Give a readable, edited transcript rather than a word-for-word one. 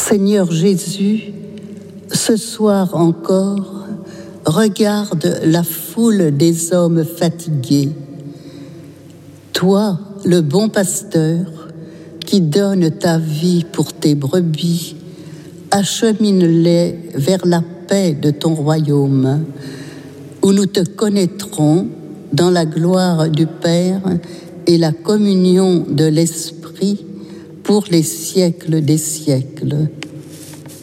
Seigneur Jésus, ce soir encore, regarde la foule des hommes fatigués. Toi, le bon pasteur, qui donne ta vie pour tes brebis, achemine-les vers la paix de ton royaume, où nous te connaîtrons dans la gloire du Père et la communion de l'Esprit pour les siècles des siècles.